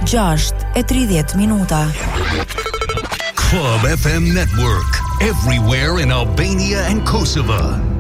6:30. Club FM Network, everywhere in Albania and Kosovo.